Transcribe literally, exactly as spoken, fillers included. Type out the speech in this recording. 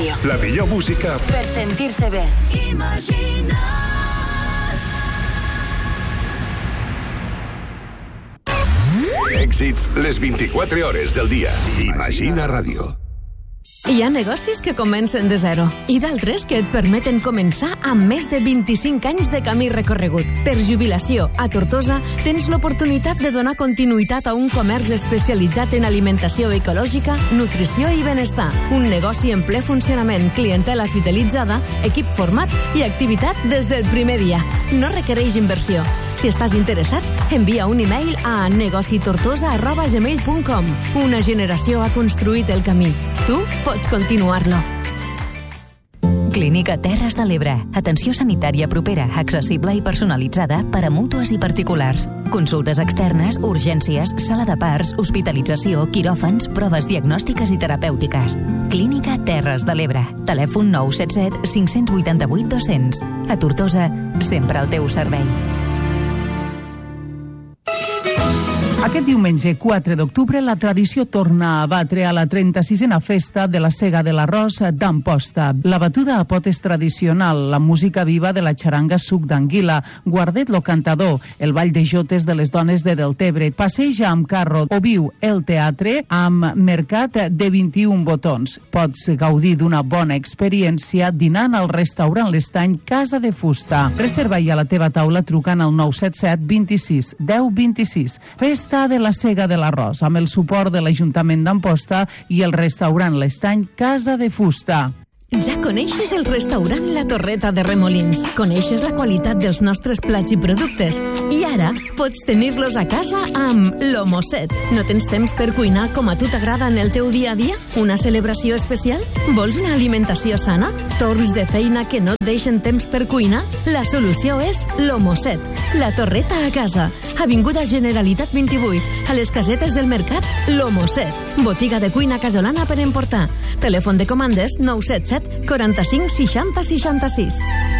Ràdio. La millor música per sentir-se bé. Imagina. Èxits les vint-i-quatre hores del dia. Imagina Ràdio. Hi ha negocis que comencen de zero i d'altres que et permeten començar amb més de vint-i-cinc anys de camí recorregut. Per jubilació a Tortosa tens l'oportunitat de donar continuïtat a un comerç especialitzat en alimentació ecològica, nutrició i benestar. Un negoci en ple funcionament, clientela fidelitzada, equip format i activitat des del primer dia. No requereix inversió. Si estàs interessat, envia un e-mail a negocitortosa arroba gmail punt com. Una generació ha construït el camí. Tu pots continuar-lo. Clínica Terres de l'Ebre. Atenció sanitària propera, accessible i personalitzada per a mútues i particulars. Consultes externes, urgències, sala de parts, hospitalització, quiròfans, proves diagnòstiques i terapèutiques. Clínica Terres de l'Ebre. Telèfon nou set set cinc vuit vuit dos zero zero. A Tortosa, sempre al teu servei. Aquest diumenge quatre d'octubre la tradició torna a batre a la trenta-sisena festa de la Sega de l'Arròs d'Amposta. La batuda a potes tradicional, la música viva de la xaranga Suc d'Anguila, Guardet lo cantador, el ball de jotes de les dones de Deltebre, passeja amb carro o viu el teatre amb mercat de vint-i-un botons. Pots gaudir d'una bona experiència dinant al restaurant L'Estany Casa de Fusta. Reserva ja la teva taula trucant al nou set set vint-i-sis deu vint-i-sis. Festa de la Sega de l'Arròs, amb el suport de l'Ajuntament d'Amposta i el restaurant L'Estany Casa de Fusta. Ja coneixes el restaurant La Torreta de Remolins. Coneixes la qualitat dels nostres plats i productes. I ara pots tenir-los a casa amb l'Homosset. No tens temps per cuinar com a tu t'agrada en el teu dia a dia? Una celebració especial? Vols una alimentació sana? Torns de feina que no et deixen temps per cuinar? La solució és l'Homosset. La Torreta a casa. Avinguda Generalitat vint-i-vuit. A les casetes del mercat, l'Homosset. Botiga de cuina casolana per emportar. Telèfon de comandes nou set set quaranta-cinc seixanta seixanta-sis.